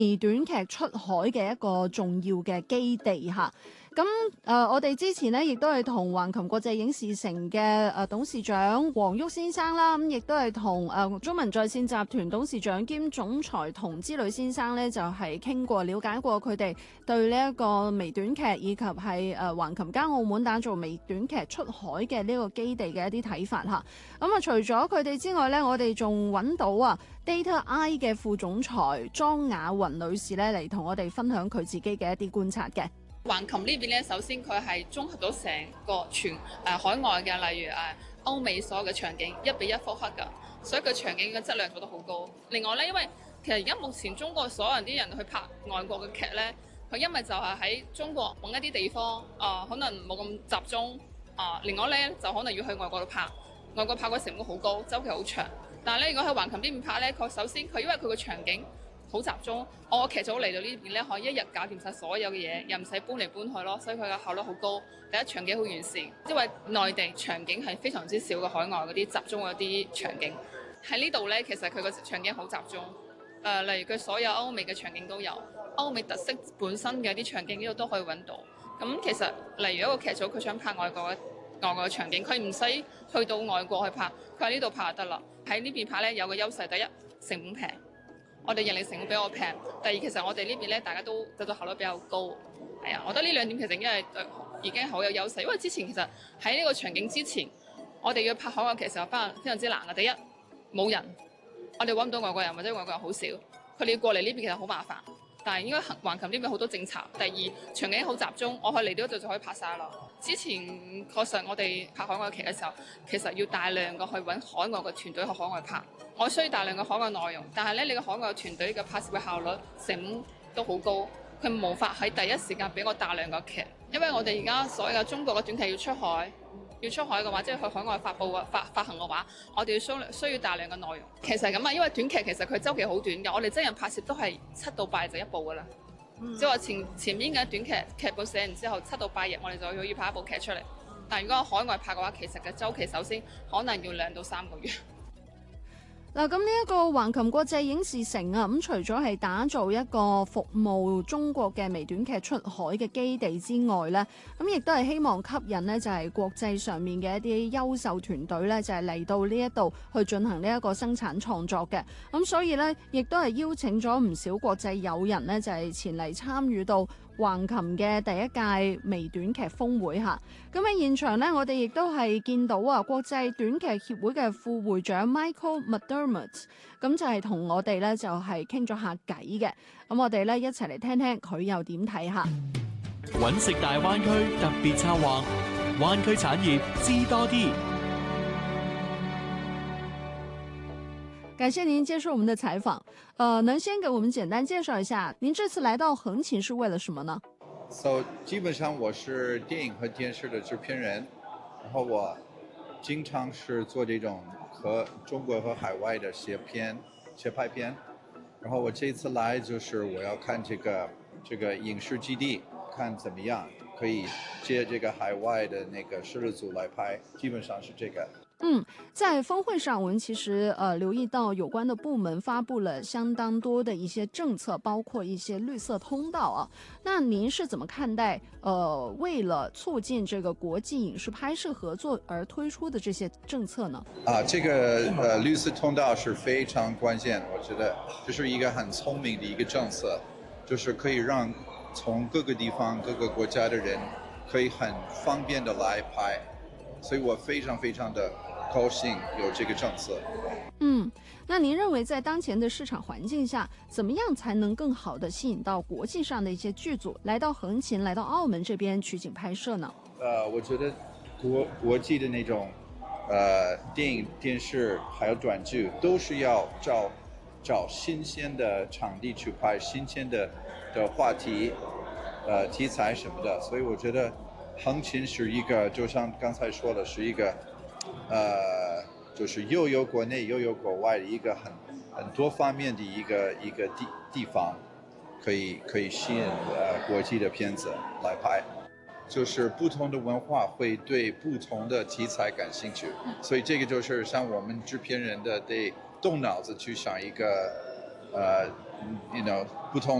微短劇出海嘅一個重要嘅基地嚇。咁我哋之前咧亦都係同橫琴國際影視城嘅董事長黃旭先生啦，咁亦都係同中文在線集團董事長兼總裁童之旅先生咧，就係傾過了解過佢哋對呢一個微短劇以及係橫琴加澳門打造微短劇出海嘅呢個基地嘅一啲睇法嚇。咁除咗佢哋之外咧，我哋仲揾到Data I 嘅副總裁莊雅雲女士咧嚟同我哋分享佢自己嘅一啲觀察嘅。 橫琴呢邊咧，首先佢係綜合到成個海外嘅，例如歐美所有嘅場景1:1複刻㗎，所以佢場景嘅質量做得好高。另外咧，因為其實而家目前中國所有啲人去拍外國嘅劇咧，佢因為就係喺中國揾一啲地方可能冇咁集中另外咧就可能要去外國度拍，外國拍嘅成本好高，周期好長。但係咧，如果喺橫琴呢邊拍咧，佢首先佢因為佢個場景好集中，我劇組嚟到呢邊咧，可以一日搞掂晒所有嘅嘢，又唔使搬嚟搬去咯，所以佢嘅效率好高。第一，場景好完善，因為內地場景係非常之少嘅，海外嗰啲集中嗰啲場景喺呢度咧，其實佢個場景好集中。例如佢所有歐美嘅場景都有，歐美特色本身嘅啲場景呢度都可以揾到。咁其實例如一個劇組佢想拍外國嘅場景，佢唔使去到外國去拍，佢喺呢度拍就得啦。喺呢邊拍咧有個優勢，第一成本平。我哋人力成本比較平，第二其實我哋呢邊咧大家都製作效率比較高，係啊，我覺得呢兩點其實已經好有優勢，因為之前其實喺呢個場景之前，我哋要拍海外劇嘅時候非常之難嘅。第一冇人，我哋揾唔到外國人或者外國人好少，佢哋要過嚟呢邊其實好麻煩。但係應該橫琴呢邊好多政策。第二場景好集中，我可以嚟到呢度就可以拍晒啦。之前確實我哋拍海外劇嘅時候，其實要大量嘅去揾海外嘅團隊去海外拍，我需要大量嘅海外內容。但係咧，你個海外團隊嘅拍攝嘅效率成本都好高，佢無法喺第一時間俾我大量嘅劇，因為我哋而家所有嘅中國嘅短劇要出海。要出海嘅話，即係去海外發行嘅話，我哋需要大量嘅內容。其實係咁啊，因為短劇其實佢週期好短嘅，我哋真人拍攝都係7到8日就一部㗎啦。即係話前面嘅短劇劇本寫完之後7到8日，我哋就要拍一部劇出嚟。但係如果海外拍嘅話，其實嘅週期首先可能要2到3個月。 嗱，咁呢一個橫琴國際影視城啊，咁除咗係打造一個服務中國嘅微短劇出海嘅基地之外呢，咁亦都係希望吸引呢就係國際上面嘅一啲優秀團隊呢，就係嚟到呢一度去進行呢一個生產創作嘅。咁所以呢，亦都係邀請咗唔少國際友人呢，就係前嚟參與到橫琴嘅第一屆微短劇峰會嚇。咁喺現場呢，我哋亦都係見到國際短劇協會嘅副會長 Michael McDermott， 咁就係同我哋呢就係傾咗下偈嘅。咁我哋呢一齊嚟聽聽佢又點睇下。 揾食大灣區特別策劃，灣區產業知多啲。 感謝您接受我們的採訪。能先給我們簡單介紹一下，您這次來到橫琴是為了什麼呢？ 基本上我是電影和電視的製片人，然後我經常是做這種和中國和海外的協拍片，然後我這次來就是我要看這個影視基地，看怎麼樣可以借這個海外的那個攝製組來拍，基本上是這個。 在峰會上，我們其實留意到有關的部門發布了相當多的一些政策，包括一些綠色通道啊。那您是怎麼看待為了促進這個國際影視拍攝合作而推出的這些政策呢？ 這個綠色通道是非常關鍵，我覺得這是一個很聰明的一個政策，就是可以讓從各個地方、各個國家的人可以很方便的來拍，所以我非常非常的高興有這個政策。 那您認為在當前的市場環境下，怎麼樣才能更好的吸引到國際上的一些劇組來到橫琴、來到澳門這邊取景拍攝呢？ 我覺得國際的那種電影、電視還有短劇，都是要找新鮮的場地去拍，新鮮的話題、題材什麼的。所以我覺得橫琴是一個，就像剛才說的，是一個就是又有國內又有國外的一個很多方面的一個地方，可以吸引國際的片子來拍。就是不同的文化會對不同的題材感興趣，所以這個就是像我們製片人的得動腦子去想一個 you know 不同